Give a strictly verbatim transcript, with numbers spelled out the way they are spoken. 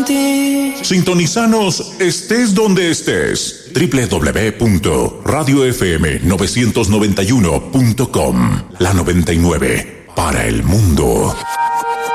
ti. Sintonizanos estés donde estés. doble u doble u doble u punto radio f m novecientos noventa y uno punto com. La noventa y nueve para el mundo.